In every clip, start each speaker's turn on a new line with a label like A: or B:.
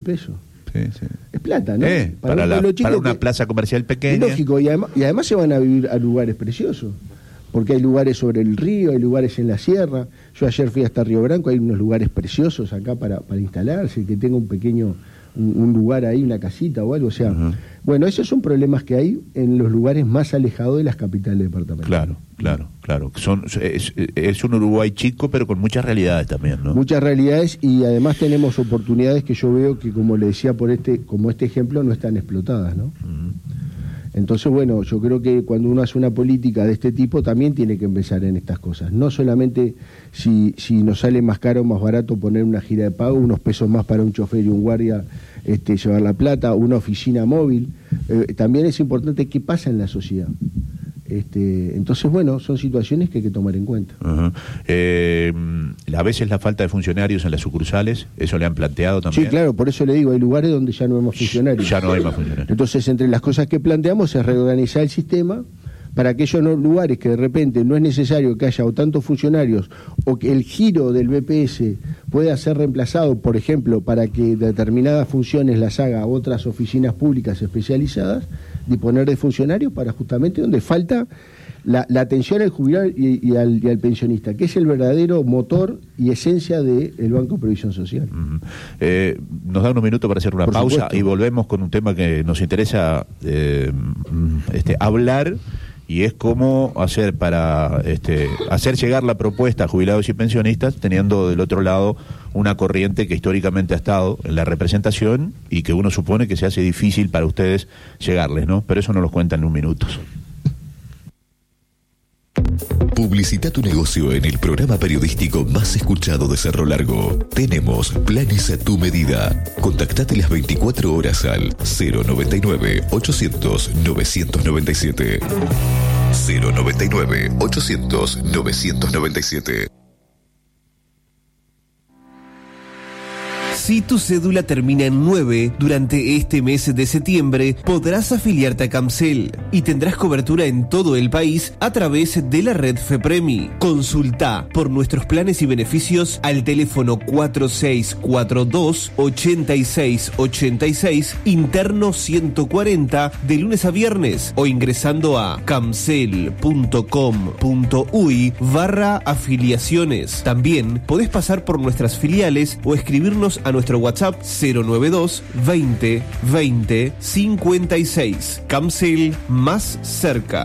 A: pesos.
B: Sí.
A: Es plata, ¿no?
B: Para una plaza comercial pequeña.
A: Es lógico, y además se van a vivir a lugares preciosos, porque hay lugares sobre el río, hay lugares en la sierra. Yo ayer fui hasta Río Branco, hay unos lugares preciosos acá para instalarse, que tenga un lugar ahí, una casita o algo, o sea, bueno, esos son problemas que hay en los lugares más alejados de las capitales departamentales.
B: Claro. Es un Uruguay chico, pero con muchas realidades también, ¿no? Muchas realidades,
A: y además tenemos oportunidades que yo veo que, como le decía como este ejemplo, no están explotadas, ¿no? Entonces, bueno, yo creo que cuando uno hace una política de este tipo también tiene que empezar en estas cosas. No solamente si nos sale más caro o más barato poner una gira de pago, unos pesos más para un chofer y un guardia llevar la plata, una oficina móvil. También es importante qué pasa en la sociedad. Entonces, bueno, son situaciones que hay que tomar en cuenta.
B: A veces la falta de funcionarios en las sucursales, ¿eso le han planteado también?
A: Sí, claro, por eso le digo, hay lugares donde ya no hay más funcionarios.
B: Ya no hay más funcionarios.
A: Entonces, entre las cosas que planteamos es reorganizar el sistema para aquellos lugares que de repente no es necesario que haya o tantos funcionarios o que el giro del BPS pueda ser reemplazado, por ejemplo, para que determinadas funciones las haga otras oficinas públicas especializadas, disponer de funcionarios para justamente donde falta la atención al jubilado y al pensionista, que es el verdadero motor y esencia del Banco de Previsión Social.
B: Nos da unos minutos para hacer una pausa, supuesto, y volvemos con un tema que nos interesa hablar, y es cómo hacer para hacer llegar la propuesta a jubilados y pensionistas, teniendo del otro lado una corriente que históricamente ha estado en la representación y que uno supone que se hace difícil para ustedes llegarles, ¿no? Pero eso nos lo cuentan en un minuto.
C: Publicita tu negocio en el programa periodístico más escuchado de Cerro Largo. Tenemos planes a tu medida. Contactate las 24 horas al 099-800-997. 099-800-997.
D: Si tu cédula termina en 9, durante este mes de septiembre podrás afiliarte a Camcel y tendrás cobertura en todo el país a través de la red FEPREMI. Consulta por nuestros planes y beneficios al teléfono 4642-8686, interno 140, de lunes a viernes, o ingresando a camcel.com.uy/afiliaciones. También podés pasar por nuestras filiales o escribirnos a nuestro WhatsApp 092 20 20 56. Camcel, más cerca.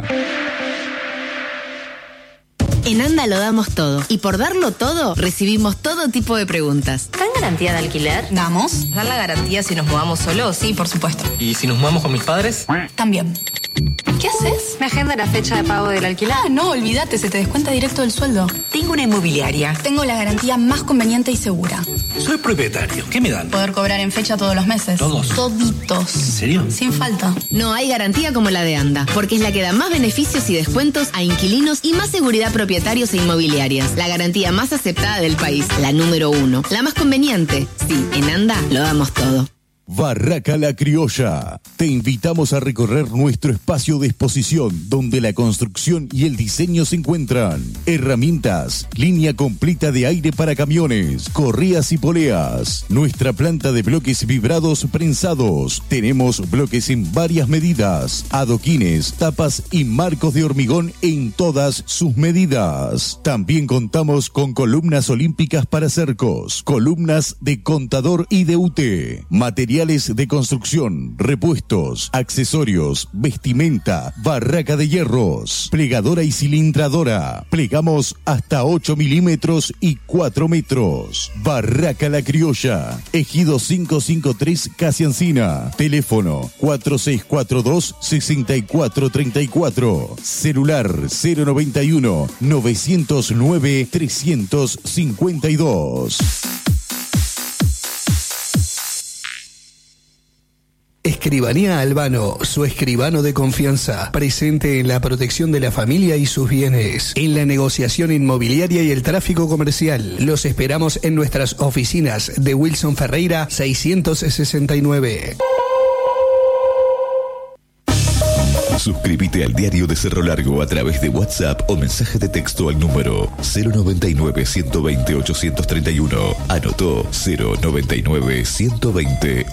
E: En ANDA lo damos todo, y por darlo todo recibimos todo tipo de preguntas.
F: ¿Dan garantía de alquiler?
E: Damos.
F: ¿Dan la garantía si nos mudamos solos?
E: Sí, por supuesto.
G: ¿Y si nos mudamos con mis padres?
E: También. ¿Qué haces?
F: Me agenda la fecha de pago del alquiler.
E: No, olvídate, se te descuenta directo del sueldo.
F: Tengo una inmobiliaria.
E: Tengo la garantía más conveniente y segura.
G: Soy propietario. ¿Qué me dan?
E: Poder cobrar en fecha todos los meses.
G: ¿Todos?
E: Toditos.
G: ¿En serio?
E: Sin falta. No hay garantía como la de ANDA, porque es la que da más beneficios y descuentos a inquilinos y más seguridad a propietarios e inmobiliarias. La garantía más aceptada del país, la número 1. La más conveniente. Sí, en ANDA lo damos todo.
H: Barraca La Criolla. Te invitamos a recorrer nuestro espacio de exposición donde la construcción y el diseño se encuentran. Herramientas, línea completa de aire para camiones, correas y poleas. Nuestra planta de bloques vibrados prensados. Tenemos bloques en varias medidas, adoquines, tapas y marcos de hormigón en todas sus medidas. También contamos con columnas olímpicas para cercos, columnas de contador y de UT, materiales de construcción, repuestos, accesorios, vestimenta, barraca de hierros, plegadora y cilindradora. Plegamos hasta 8 milímetros y 4 metros. Barraca La Criolla, Ejido 553 Casi Encina. Teléfono 4642-6434. Celular 091 909 352.
I: Escribanía Albano, su escribano de confianza, presente en la protección de la familia y sus bienes, en la negociación inmobiliaria y el tráfico comercial. Los esperamos en nuestras oficinas de Wilson Ferreira 669.
C: Suscríbete al Diario de Cerro Largo a través de WhatsApp o mensaje de texto al número 099-120-831. Anotó 099-120